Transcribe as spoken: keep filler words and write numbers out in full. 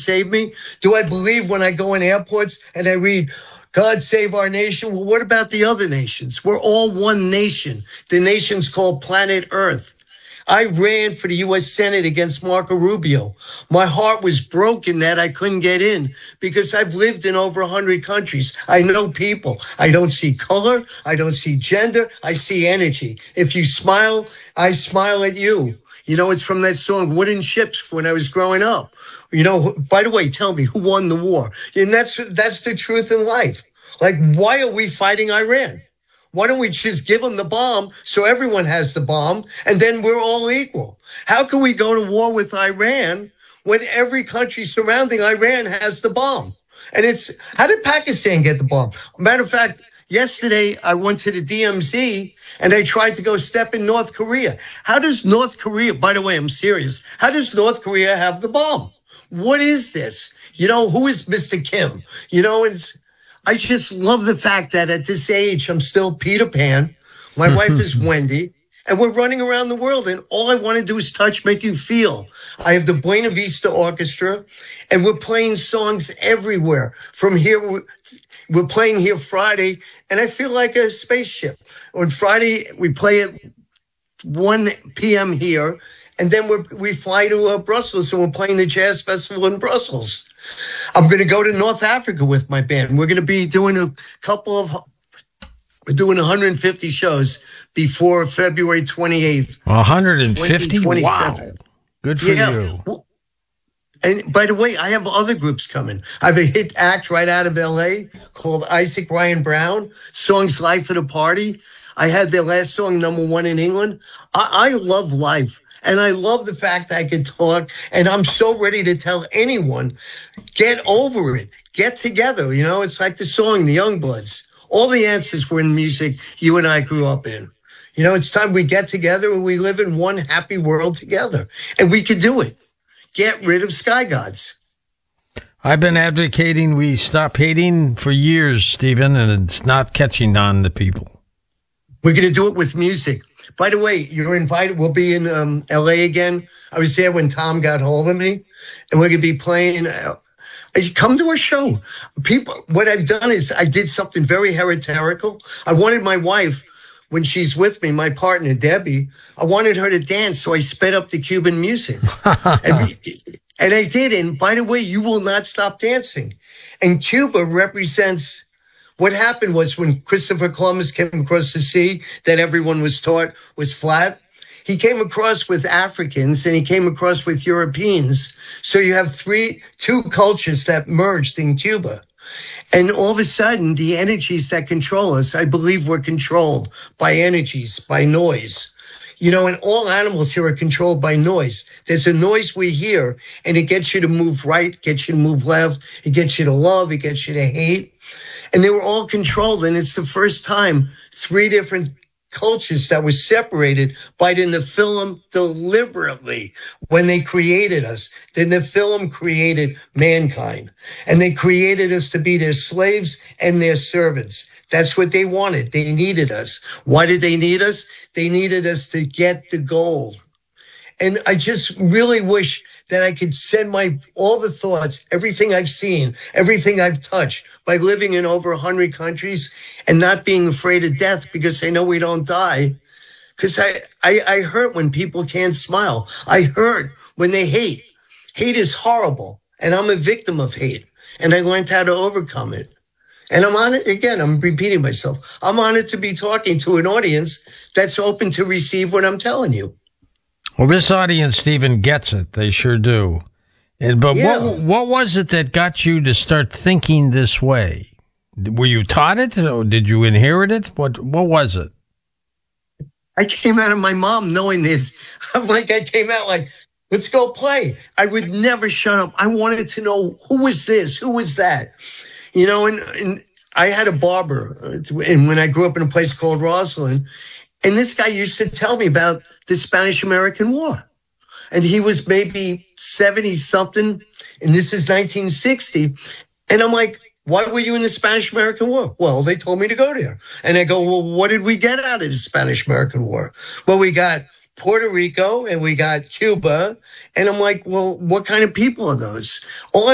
save me? Do I believe when I go in airports and I read, God save our nation? Well, what about the other nations? We're all one nation. The nation's called planet Earth. I ran for the U S Senate against Marco Rubio. My heart was broken that I couldn't get in because I've lived in over one hundred countries. I know people. I don't see color. I don't see gender. I see energy. If you smile, I smile at you. You know, it's from that song, Wooden Ships, when I was growing up. You know, by the way, tell me, who won the war? And that's that's the truth in life. Like, why are we fighting Iran? Why don't we just give them the bomb so everyone has the bomb and then we're all equal? How can we go to war with Iran when every country surrounding Iran has the bomb? And it's, how did Pakistan get the bomb? Matter of fact, yesterday I went to the D M Z and I tried to go step in North Korea. How does North Korea, by the way, I'm serious. How does North Korea have the bomb? What is this? You know, who is Mister Kim? You know, it's, I just love the fact that at this age, I'm still Peter Pan. My wife is Wendy, and we're running around the world, and all I want to do is touch, make you feel. I have the Buena Vista Orchestra, and we're playing songs everywhere. From here, we're, we're playing here Friday, and I feel like a spaceship. On Friday, we play at one p.m. here, and then we're, we fly to uh, Brussels, and we're playing the Jazz Festival in Brussels. I'm going to go to North Africa with my band. We're going to be doing a couple of, we're doing one hundred fifty shows before February twenty-eighth. one hundred fifty? Wow. Good for yeah. you. And by the way, I have other groups coming. I have a hit act right out of L A called Isaac Ryan Brown. Song's Life of the Party. I had their last song number one in England. I, I love life. And I love the fact that I can talk, and I'm so ready to tell anyone, get over it, get together. You know, it's like the song, The Youngbloods. All the answers were in music you and I grew up in. You know, it's time we get together and we live in one happy world together. And we can do it. Get rid of sky gods. I've been advocating we stop hating for years, Stephen, and it's not catching on to people. We're going to do it with music. By the way, you're invited. We'll be in um, L A again. I was there when Tom got hold of me, and we're going to be playing. Uh, come to a show. People, what I've done is I did something very heretical. I wanted my wife, when she's with me, my partner, Debbie, I wanted her to dance, so I sped up the Cuban music. and, and I did. And by the way, you will not stop dancing. And Cuba represents... What happened was when Christopher Columbus came across the sea that everyone was taught was flat, he came across with Africans and he came across with Europeans. So you have three, two cultures that merged in Cuba. And all of a sudden, the energies that control us, I believe we're controlled by energies, by noise. You know, and all animals here are controlled by noise. There's a noise we hear, and it gets you to move right, gets you to move left, it gets you to love, it gets you to hate. And they were all controlled. And it's the first time three different cultures that were separated by the Nephilim deliberately when they created us. The Nephilim created mankind. And they created us to be their slaves and their servants. That's what they wanted. They needed us. Why did they need us? They needed us to get the gold. And I just really wish that I could send my all the thoughts, everything I've seen, everything I've touched by living in over one hundred countries and not being afraid of death because I know we don't die. Because I, I, I hurt when people can't smile. I hurt when they hate. Hate is horrible. And I'm a victim of hate. And I learned how to overcome it. And I'm on it again. I'm repeating myself. I'm honored to be talking to an audience that's open to receive what I'm telling you. Well, this audience, Stephen, gets it. They sure do. And, but yeah. what what was it that got you to start thinking this way? Were you taught it, or did you inherit it? What what was it? I came out of my mom knowing this. I'm like, I came out like, let's go play. I would never shut up. I wanted to know, who was this? Who was that? You know, and, and I had a barber, uh, and when I grew up in a place called Roslyn, and this guy used to tell me about the Spanish-American War. And he was maybe seventy-something, and this is nineteen sixty. And I'm like, why were you in the Spanish-American War? Well, they told me to go there. And I go, well, what did we get out of the Spanish-American War? Well, we got Puerto Rico, and we got Cuba. And I'm like, well, what kind of people are those? All